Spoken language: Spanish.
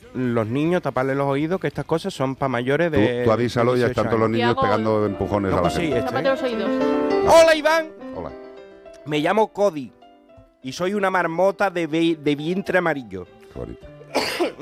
los niños, taparles los oídos, que estas cosas son para mayores de... Tú avísalo y ya 18 están todos los años. niños Tiago, pegando empujones No, a la pues sí, gente. Tápate los oídos. Hola, Iván. Hola. Me llamo Cody y soy una marmota de vientre amarillo. Qué bonito.